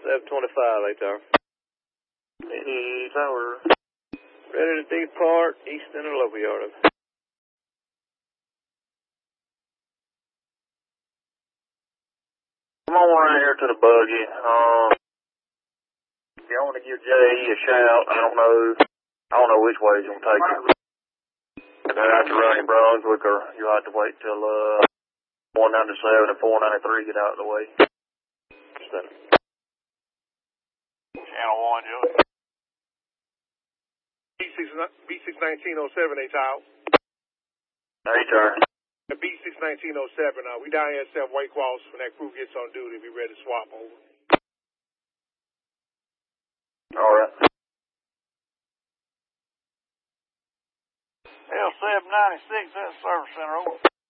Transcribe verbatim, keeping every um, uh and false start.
seven twenty-five, late tower. Any tower. Ready to depart, east end of the local yard. Come on right here to the buggy. Um, if you want to give J E a shout, I don't know. I don't know which way he's going to take you. If they're out to Running Brunswick, or you'll have to wait till uh, one ninety-seven and four ninety-three get out of the way. Channel one, Joey. B six nineteen oh seven, they out. Hey, turn. B six nineteen oh seven, uh, we down here at seven White Cross. When that crew gets on duty, be ready to swap over. All right. L seven ninety-six, that's service center, over.